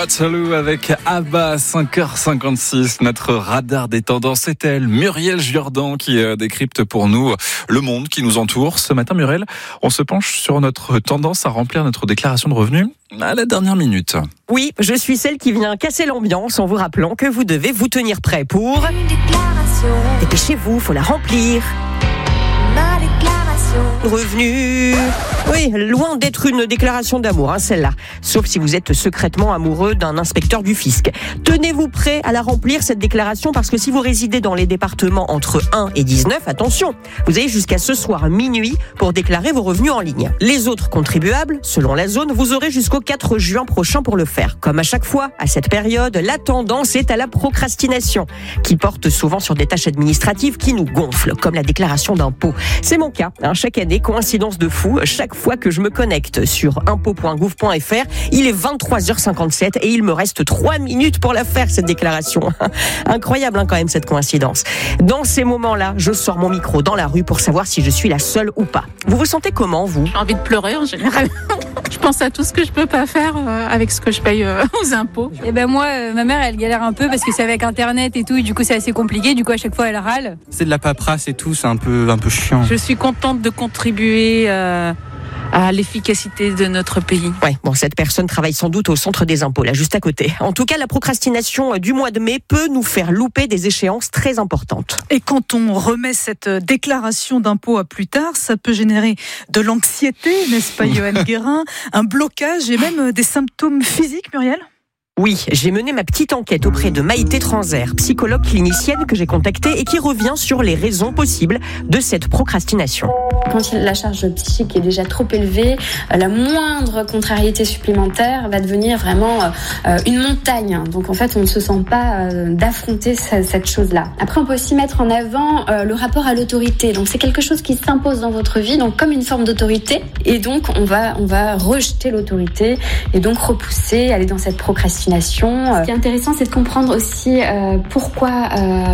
Waterloo avec Abba, 5h56. Notre radar des tendances, c'est elle, Muriel Jourdan, qui décrypte pour nous le monde qui nous entoure. Ce matin, Muriel, on se penche sur notre tendance à remplir notre déclaration de revenus à la dernière minute. Oui, je suis celle qui vient casser l'ambiance en vous rappelant que vous devez vous tenir prêt pour... Une déclaration. Dépêchez-vous, faut la remplir. Ma déclaration. Revenu. Oui, loin d'être une déclaration d'amour, celle-là. Sauf si vous êtes secrètement amoureux d'un inspecteur du fisc. Tenez-vous prêt à la remplir, cette déclaration, parce que si vous résidez dans les départements entre 1 et 19, attention, vous avez jusqu'à ce soir minuit pour déclarer vos revenus en ligne. Les autres contribuables, selon la zone, vous aurez jusqu'au 4 juin prochain pour le faire. Comme à chaque fois, à cette période, la tendance est à la procrastination, qui porte souvent sur des tâches administratives qui nous gonflent, comme la déclaration d'impôt. C'est mon cas, chaque année, coïncidence de fou, chaque fois que je me connecte sur impôt.gouv.fr, il est 23h57 et il me reste 3 minutes pour la faire, cette déclaration. Incroyable quand même cette coïncidence. Dans ces moments-là, je sors mon micro dans la rue pour savoir si je suis la seule ou pas. Vous vous sentez comment, vous ? J'ai envie de pleurer en général. Je pense à tout ce que je peux pas faire avec ce que je paye aux impôts. Et ben moi, ma mère, elle galère un peu parce que c'est avec Internet et tout, et du coup c'est assez compliqué. Du coup à chaque fois elle râle. C'est de la paperasse et tout, c'est un peu chiant. Je suis contente de contribuer à l'efficacité de notre pays. Ouais, bon, cette personne travaille sans doute au centre des impôts, là, juste à côté. En tout cas, la procrastination du mois de mai peut nous faire louper des échéances très importantes. Et quand on remet cette déclaration d'impôt à plus tard, ça peut générer de l'anxiété, n'est-ce pas, Yoann Guérin, un blocage et même des symptômes physiques, Muriel ? Oui, j'ai mené ma petite enquête auprès de Maïté Transer, psychologue clinicienne que j'ai contactée et qui revient sur les raisons possibles de cette procrastination. Quand la charge psychique est déjà trop élevée, la moindre contrariété supplémentaire va devenir vraiment une montagne. Donc en fait, on ne se sent pas d'affronter cette chose-là. Après, on peut aussi mettre en avant le rapport à l'autorité. Donc c'est quelque chose qui s'impose dans votre vie, donc comme une forme d'autorité. Et donc on va rejeter l'autorité et donc repousser, aller dans cette procrastination. Ce qui est intéressant, c'est de comprendre aussi pourquoi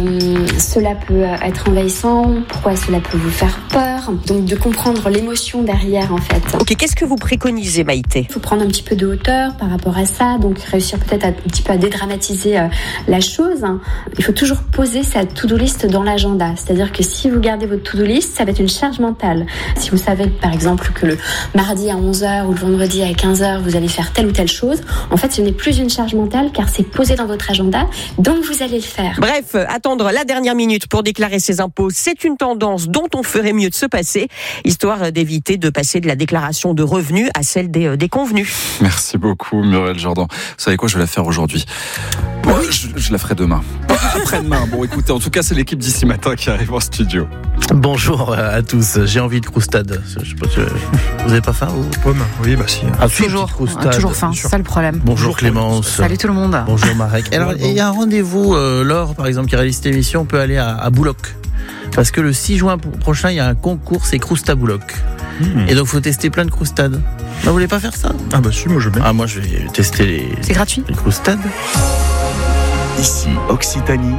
cela peut être envahissant, pourquoi cela peut vous faire peur. Donc de comprendre l'émotion derrière en fait. Ok, qu'est-ce que vous préconisez, Maïté ? Il faut prendre un petit peu de hauteur par rapport à ça, donc réussir peut-être un petit peu à dédramatiser la chose. Il faut toujours poser sa to-do list dans l'agenda. C'est-à-dire que si vous gardez votre to-do list, ça va être une charge mentale. Si vous savez par exemple que le mardi à 11h ou le vendredi à 15h, vous allez faire telle ou telle chose, en fait ce n'est plus une charge mentale car c'est posé dans votre agenda, donc vous allez le faire. Bref, attendre la dernière minute pour déclarer ses impôts, c'est une tendance dont on ferait mieux de se passer, histoire d'éviter de passer de la déclaration de revenus à celle des convenus. Merci beaucoup, Muriel Jourdan. Vous savez quoi, je vais la faire aujourd'hui. Bon, je la ferai demain. Après-demain. Bon, écoutez, en tout cas, c'est l'équipe d'ici matin qui arrive en studio. Bonjour à tous. J'ai envie de croustade. Je sais pas si vous avez pas faim, vous ? Pomme, oui, bah si. Toujours faim, c'est ça le problème. Bonjour Clémence. Salut tout le monde. Bonjour Marek. Alors, il y a un rendez-vous, Laure, par exemple, qui réalise cette émission, peut aller à Bouloc. Parce que le 6 juin prochain, il y a un concours, c'est Crousta Bouloc. Et donc, il faut tester plein de croustades. Vous voulez pas faire ça ? Ah bah si, moi je veux bien. Ah, moi je vais tester C'est gratuit. les croustades. Ici Occitanie,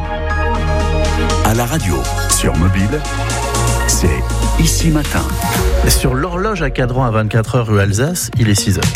à la radio, sur mobile, c'est Ici Matin. Sur l'horloge à cadran à 24h rue Alsace, il est 6h.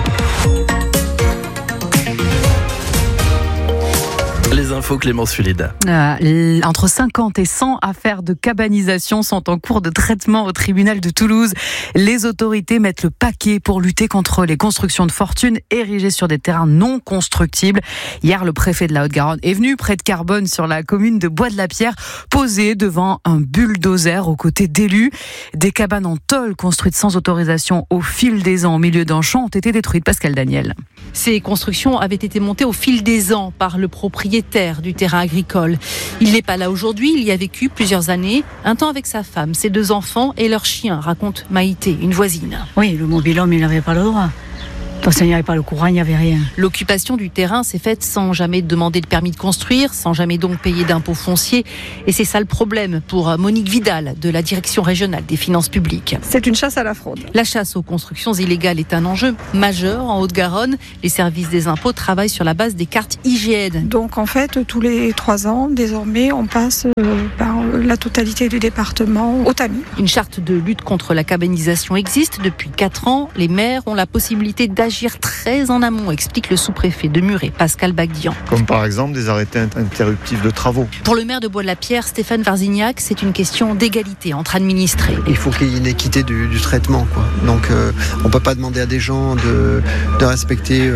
Les infos, Clémence Fuleda. Entre 50 et 100 affaires de cabanisation sont en cours de traitement au tribunal de Toulouse. Les autorités mettent le paquet pour lutter contre les constructions de fortune érigées sur des terrains non constructibles. Hier, le préfet de la Haute-Garonne est venu près de Carbone, sur la commune de Bois-de-la-Pierre, posé devant un bulldozer aux côtés d'élus. Des cabanes en tôle construites sans autorisation au fil des ans au milieu d'un champ ont été détruites. Pascal Daniel. Ces constructions avaient été montées au fil des ans par le propriétaire du terrain agricole. Il n'est pas là aujourd'hui, il y a vécu plusieurs années, un temps avec sa femme, ses 2 enfants et leur chien, raconte Maïté, une voisine. Oui, le mobil-homme, il n'avait pas le droit. Parce qu'il n'y avait pas le courant, il n'y avait rien. L'occupation du terrain s'est faite sans jamais demander de permis de construire, sans jamais donc payer d'impôts fonciers. Et c'est ça le problème pour Monique Vidal, de la Direction régionale des finances publiques. C'est une chasse à la fraude. La chasse aux constructions illégales est un enjeu majeur en Haute-Garonne. Les services des impôts travaillent sur la base des cartes IGN. Donc en fait, tous les 3 ans, désormais, on passe par la totalité du département au tamis. Une charte de lutte contre la cabanisation existe depuis 4 ans. Les maires ont la possibilité d'agir agir très en amont, explique le sous-préfet de Muret, Pascal Bagdian. Comme par exemple des arrêtés interruptifs de travaux. Pour le maire de Bois-de-la-Pierre, Stéphane Varzignac, c'est une question d'égalité entre administrés. Il faut qu'il y ait une équité du traitement, quoi. Donc on ne peut pas demander à des gens de respecter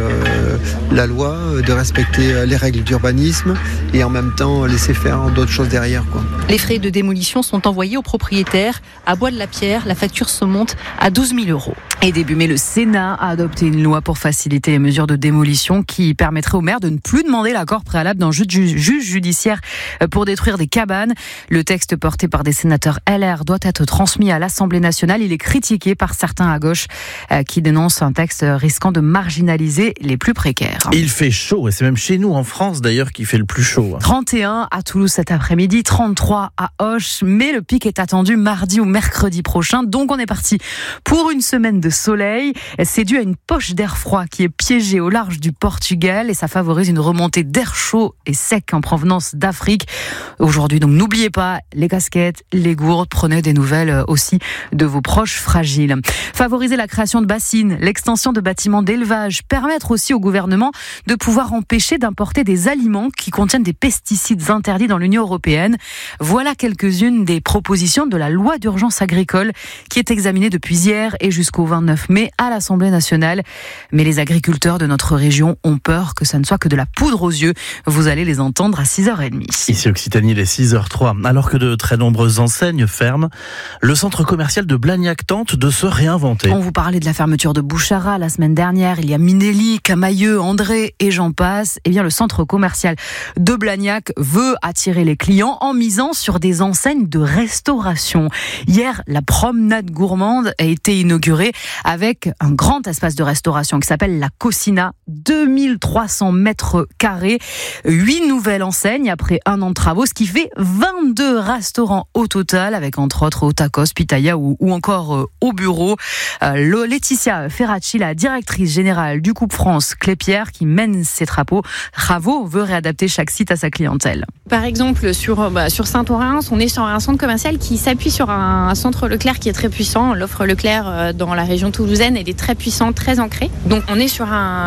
la loi, de respecter les règles d'urbanisme et en même temps laisser faire d'autres choses derrière, quoi. Les frais de démolition sont envoyés aux propriétaires. À Bois-de-la-Pierre, la facture se monte à 12 000 €. Et début mai, le Sénat a adopté une loi pour faciliter les mesures de démolition qui permettrait aux maires de ne plus demander l'accord préalable d'un juge judiciaire pour détruire des cabanes. Le texte porté par des sénateurs LR doit être transmis à l'Assemblée nationale. Il est critiqué par certains à gauche qui dénoncent un texte risquant de marginaliser les plus précaires. Il fait chaud et c'est même chez nous en France d'ailleurs qui fait le plus chaud. 31 à Toulouse cet après-midi, 33 à Auch, mais le pic est attendu mardi ou mercredi prochain. Donc on est parti pour une semaine de soleil. C'est dû à une poche d'air froid qui est piégée au large du Portugal et ça favorise une remontée d'air chaud et sec en provenance d'Afrique. Aujourd'hui, donc n'oubliez pas les casquettes, les gourdes, prenez des nouvelles aussi de vos proches fragiles. Favoriser la création de bassines, l'extension de bâtiments d'élevage, permettre aussi au gouvernement de pouvoir empêcher d'importer des aliments qui contiennent des pesticides interdits dans l'Union européenne. Voilà quelques-unes des propositions de la loi d'urgence agricole qui est examinée depuis hier et jusqu'au 29 mai à l'Assemblée nationale. Mais les agriculteurs de notre région ont peur que ça ne soit que de la poudre aux yeux. Vous allez les entendre à 6h30. Ici Occitanie, il est 6h03. Alors que de très nombreuses enseignes ferment, le centre commercial de Blagnac tente de se réinventer. On vous parlait de la fermeture de Bouchara la semaine dernière. Il y a Minelli, Camailleux, André et j'en passe. Eh bien, le centre commercial de Blagnac veut attirer les clients en misant sur des enseignes de restauration. Hier, la promenade gourmande a été inaugurée avec un grand espace de restauration qui s'appelle la Cocina, 2300 mètres carrés, 8 nouvelles enseignes après un an de travaux, ce qui fait 22 restaurants au total, avec entre autres au Tacos, Pitaya ou encore au bureau. Laetitia Ferracci, la directrice générale du Coupe France Clépierre, qui mène ces travaux, veut réadapter chaque site à sa clientèle. Par exemple, sur Saint-Orens, on est sur un centre commercial qui s'appuie sur un centre Leclerc qui est très puissant. L'offre Leclerc dans la région toulousaine, elle est très puissante, très ancrée. Donc on est sur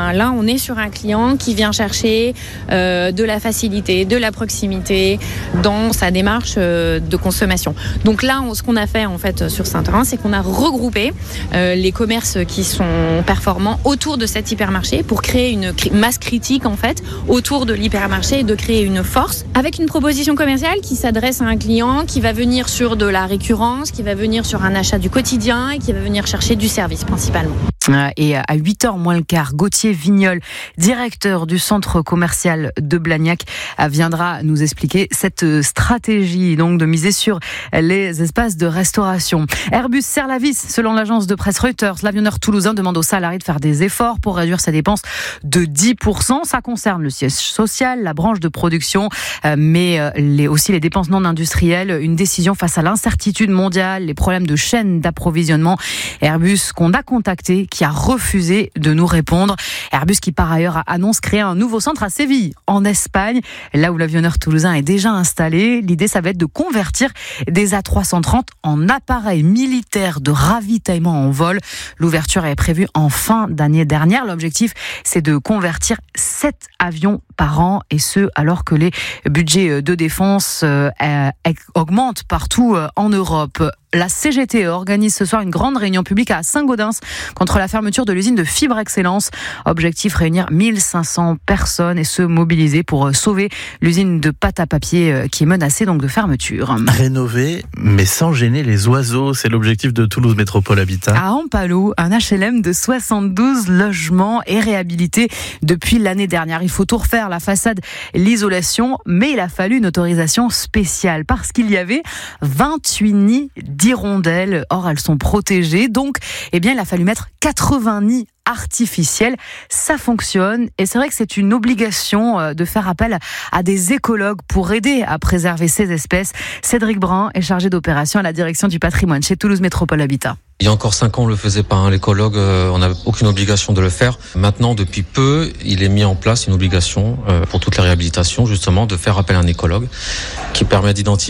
un client qui vient chercher de la facilité, de la proximité dans sa démarche de consommation. Donc là, ce qu'on a fait en fait sur Saint-Orens, c'est qu'on a regroupé les commerces qui sont performants autour de cet hypermarché pour créer une masse critique en fait autour de l'hypermarché et de créer une force avec une proposition commerciale qui s'adresse à un client qui va venir sur de la récurrence, qui va venir sur un achat du quotidien et qui va venir chercher du service principalement. Et à 8h moins le quart, Gauthier Vignol, directeur du centre commercial de Blagnac, viendra nous expliquer cette stratégie donc de miser sur les espaces de restauration. Airbus serre la vis. Selon l'agence de presse Reuters, l'avionneur toulousain demande aux salariés de faire des efforts pour réduire ses dépenses de 10%. Ça concerne le siège social, la branche de production, mais aussi les dépenses non industrielles. Une décision face à l'incertitude mondiale, les problèmes de chaîne d'approvisionnement. Airbus qu'on a contacté, qui a refusé de nous répondre. Airbus qui par ailleurs annonce créer un nouveau centre à Séville, en Espagne, là où l'avionneur toulousain est déjà installé. L'idée, ça va être de convertir des A330 en appareils militaires de ravitaillement en vol. L'ouverture est prévue en fin d'année dernière. L'objectif, c'est de convertir 7 avions par an, et ce, alors que les budgets de défense augmentent partout en Europe. La CGT organise ce soir une grande réunion publique à Saint-Gaudens contre la fermeture de l'usine de Fibre Excellence. Objectif, réunir 1500 personnes et se mobiliser pour sauver l'usine de pâte à papier qui est menacée donc de fermeture. Rénover, mais sans gêner les oiseaux, c'est l'objectif de Toulouse Métropole Habitat. À Ampalo, un HLM de 72 logements est réhabilité depuis l'année dernière. Il faut tout refaire, la façade, l'isolation, mais il a fallu une autorisation spéciale parce qu'il y avait 28 nids d'hirondelles. Or, elles sont protégées. Donc, il a fallu mettre 80 nids artificiels. Ça fonctionne. Et c'est vrai que c'est une obligation de faire appel à des écologues pour aider à préserver ces espèces. Cédric Brun est chargé d'opération à la direction du patrimoine chez Toulouse Métropole Habitat. Il y a encore 5 ans, on le faisait pas, l'écologue, on n'avait aucune obligation de le faire. Maintenant, depuis peu, il est mis en place une obligation pour toutes les réhabilitations, justement, de faire appel à un écologue qui permet d'identifier